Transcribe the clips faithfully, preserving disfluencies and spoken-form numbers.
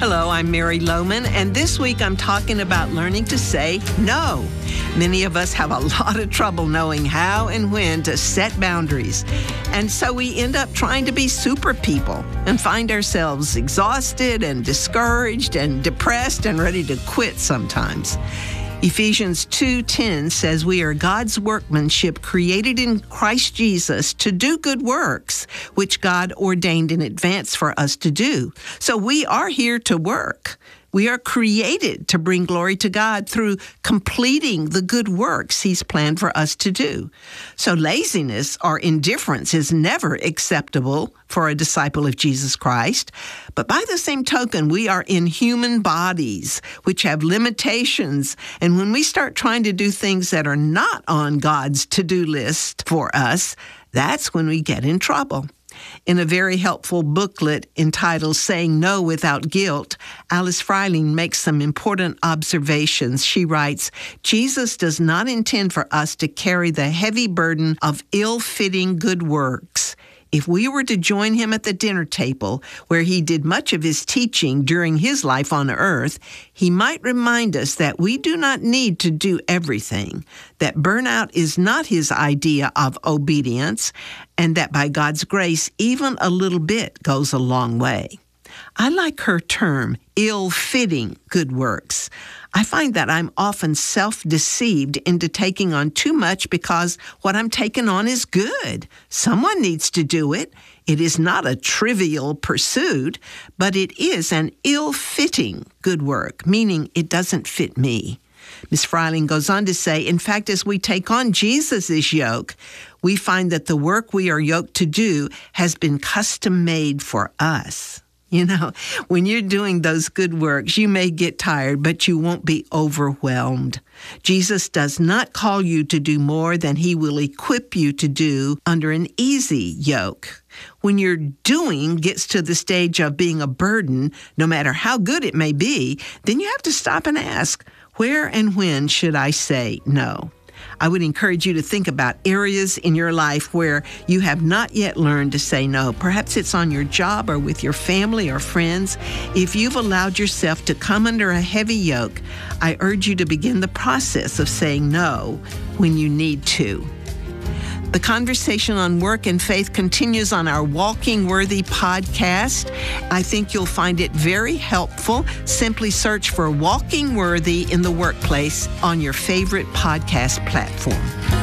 Hello, I'm Mary Lohman, and this week I'm talking about learning to say no. Many of us have a lot of trouble knowing how and when to set boundaries, and so we end up trying to be super people and find ourselves exhausted and discouraged and depressed and ready to quit sometimes. Ephesians two ten says we are God's workmanship created in Christ Jesus to do good works, which God ordained in advance for us to do. So we are here to work. We are created to bring glory to God through completing the good works He's planned for us to do. So laziness or indifference is never acceptable for a disciple of Jesus Christ. But by the same token, we are in human bodies, which have limitations. And when we start trying to do things that are not on God's to-do list for us, that's when we get in trouble. In a very helpful booklet entitled Saying No Without Guilt, Alice Freiling makes some important observations. She writes, Jesus does not intend for us to carry the heavy burden of ill-fitting good works. If we were to join him at the dinner table, where he did much of his teaching during his life on earth, he might remind us that we do not need to do everything, that burnout is not his idea of obedience, and that by God's grace, even a little bit goes a long way. I like her term, ill-fitting good works. I find that I'm often self-deceived into taking on too much because what I'm taking on is good. Someone needs to do it. It is not a trivial pursuit, but it is an ill-fitting good work, meaning it doesn't fit me. Miz Freiling goes on to say, in fact, as we take on Jesus' yoke, we find that the work we are yoked to do has been custom-made for us. You know, when you're doing those good works, you may get tired, but you won't be overwhelmed. Jesus does not call you to do more than he will equip you to do under an easy yoke. When your doing gets to the stage of being a burden, no matter how good it may be, then you have to stop and ask, where and when should I say no? I would encourage you to think about areas in your life where you have not yet learned to say no. Perhaps it's on your job or with your family or friends. If you've allowed yourself to come under a heavy yoke, I urge you to begin the process of saying no when you need to. The conversation on work and faith continues on our Walking Worthy podcast. I think you'll find it very helpful. Simply search for Walking Worthy in the workplace on your favorite podcast platform.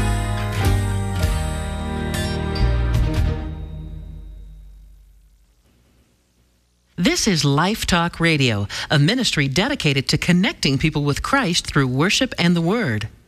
This is Life Talk Radio, a ministry dedicated to connecting people with Christ through worship and the Word.